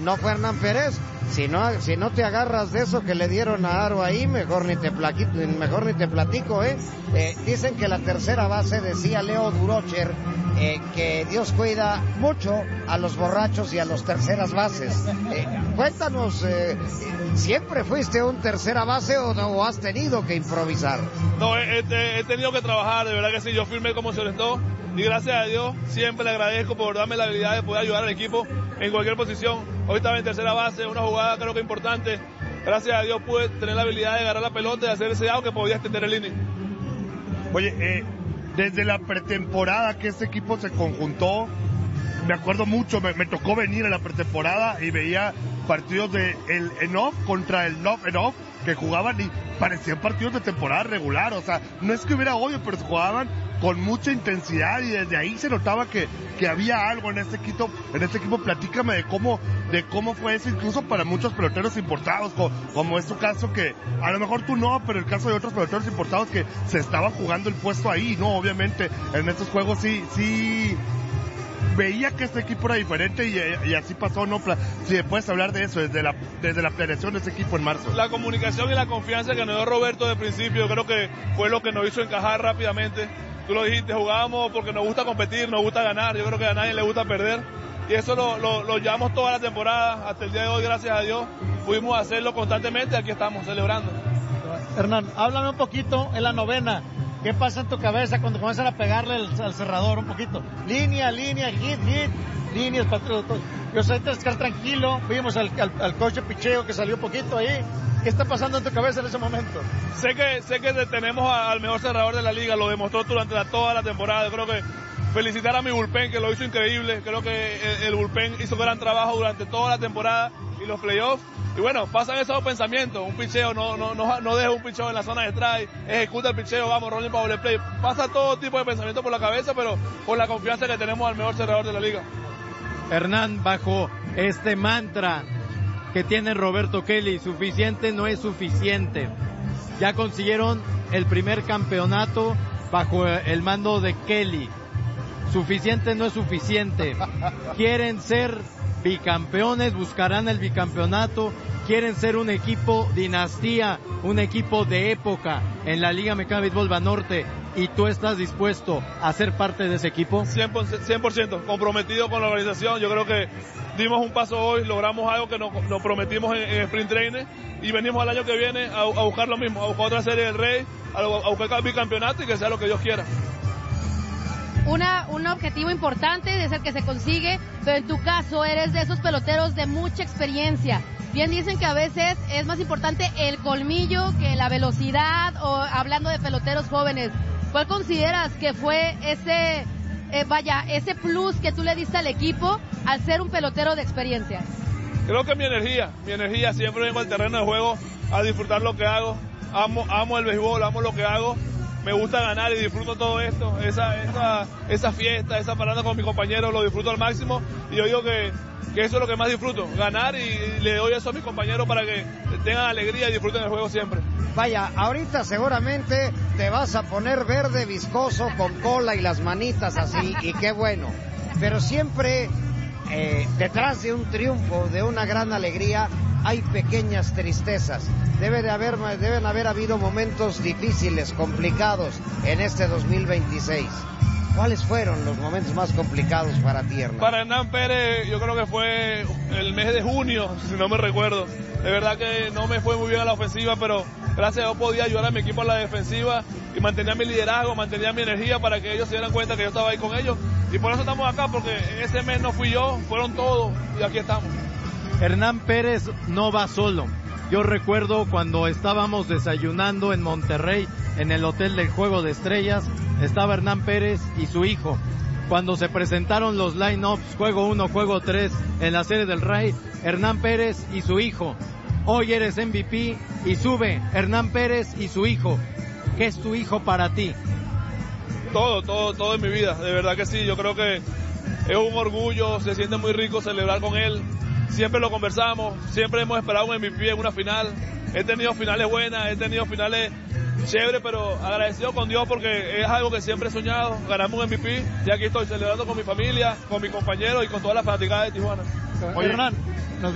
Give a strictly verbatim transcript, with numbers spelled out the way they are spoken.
no fue Hernán Pérez. Si no, si no te agarras de eso que le dieron a Aro ahí, mejor ni te plaquito, mejor ni te platico, ¿eh? eh dicen que la tercera base, decía Leo Durocher, eh, que Dios cuida mucho a los borrachos y a los terceras bases. Eh, cuéntanos, eh, ¿siempre fuiste un tercera base o, o has tenido que improvisar? No, he, he, he tenido que trabajar, de verdad que sí, yo firmé como se ordenó y gracias a Dios siempre le agradezco por darme la habilidad de poder ayudar al equipo en cualquier posición. Hoy estaba en tercera base, una jugada creo que importante. Gracias a Dios pude tener la habilidad de agarrar la pelota y hacer ese out que podía extender el inning. Oye, eh, desde la pretemporada que este equipo se conjuntó, me acuerdo mucho, me, me tocó venir a la pretemporada y veía partidos de el en-off contra el no-en-off que jugaban y parecían partidos de temporada regular. O sea, no es que hubiera odio, pero jugaban con mucha intensidad y desde ahí se notaba que, que había algo en este equipo, en este equipo. Platícame de cómo, de cómo fue eso, incluso para muchos peloteros importados, como, como es tu caso, que a lo mejor tú no, pero el caso de otros peloteros importados que se estaban jugando el puesto ahí, ¿no? Obviamente, en estos juegos sí, sí veía que este equipo era diferente y, y así pasó, ¿no? Si puedes hablar de eso, desde la, desde la planeación de ese equipo en marzo. La comunicación y la confianza que nos dio Roberto de principio, creo que fue lo que nos hizo encajar rápidamente. Tú lo dijiste, jugábamos porque nos gusta competir, nos gusta ganar, yo creo que a nadie le gusta perder. Y eso lo, lo, lo llevamos toda la temporada, hasta el día de hoy, gracias a Dios, pudimos hacerlo constantemente, aquí estamos celebrando. Hernán, háblame un poquito en la novena. ¿Qué pasa en tu cabeza cuando comienzan a pegarle al, al cerrador un poquito? Línea, línea, hit, hit, líneas, patrón. Yo sé que estar tranquilo. Vimos al, al, al coach de picheo que salió un poquito ahí. ¿Qué está pasando en tu cabeza en ese momento? Sé que sé que tenemos al mejor cerrador de la liga, lo demostró durante la, toda la temporada. Yo creo que felicitar a mi bullpen, que lo hizo increíble. Creo que el, el bullpen hizo gran trabajo durante toda la temporada y los playoffs. Y bueno, pasan esos pensamientos, un picheo, no, no, no, no deja un picheo en la zona de strike, ejecuta el picheo, vamos, rolling para doble play. Pasa todo tipo de pensamientos por la cabeza, pero con la confianza que tenemos al mejor cerrador de la liga. Hernán, bajo este mantra que tiene Roberto Kelly, suficiente no es suficiente. Ya consiguieron el primer campeonato bajo el mando de Kelly. Suficiente no es suficiente. Quieren ser bicampeones, buscarán el bicampeonato, quieren ser un equipo dinastía, un equipo de época en la Liga Mexicana de Béisbol Banorte, y tú estás dispuesto a ser parte de ese equipo. cien por ciento comprometido con la organización. Yo creo que dimos un paso hoy, logramos algo que nos, nos prometimos en, en Sprint Training y venimos al año que viene a, a buscar lo mismo, a buscar otra serie del Rey, a, a buscar el bicampeonato y que sea lo que Dios quiera. Una, un objetivo importante es el que se consigue, pero en tu caso eres de esos peloteros de mucha experiencia. Bien dicen que a veces es más importante el colmillo que la velocidad, o hablando de peloteros jóvenes. ¿Cuál consideras que fue ese, eh, vaya, ese plus que tú le diste al equipo al ser un pelotero de experiencia? Creo que mi energía, mi energía, siempre vengo al terreno de juego a disfrutar lo que hago. Amo, amo el béisbol, amo lo que hago. Me gusta ganar y disfruto todo esto, esa, esa, esa fiesta, esa parada con mis compañeros, lo disfruto al máximo y yo digo que, que eso es lo que más disfruto, ganar y, y le doy eso a mis compañeros para que tengan alegría y disfruten el juego siempre. Vaya, ahorita seguramente te vas a poner verde viscoso con cola y las manitas así, y qué bueno, pero siempre eh, detrás de un triunfo, de una gran alegría, hay pequeñas tristezas. Debe de haber, deben haber habido momentos difíciles, complicados en este dos mil veintiséis. ¿Cuáles fueron los momentos más complicados para ti, Hernán? Para Hernán Pérez, yo creo que fue el mes de junio, si no me recuerdo. De verdad que no me fue muy bien a la ofensiva, pero gracias a Dios podía ayudar a mi equipo a la defensiva y mantenía mi liderazgo, mantenía mi energía para que ellos se dieran cuenta que yo estaba ahí con ellos. Y por eso estamos acá, porque en ese mes no fui yo, fueron todos y aquí estamos. Hernán Pérez no va solo. Yo recuerdo cuando estábamos desayunando en Monterrey, en el Hotel del Juego de Estrellas, estaba Hernán Pérez y su hijo. Cuando se presentaron los line-ups, juego uno, juego tres, en la serie del Rey, Hernán Pérez y su hijo. Hoy eres M V P y sube Hernán Pérez y su hijo. ¿Qué es tu hijo para ti? Todo, todo, todo en mi vida, de verdad que sí. Yo creo que es un orgullo, se siente muy rico celebrar con él. Siempre lo conversamos, siempre hemos esperado un M V P en una final. He tenido finales buenas, he tenido finales chéveres, pero agradecido con Dios porque es algo que siempre he soñado, ganarme un M V P. Y aquí estoy celebrando con mi familia, con mis compañeros y con todas las fanaticadas de Tijuana. Oye, Hernán, nos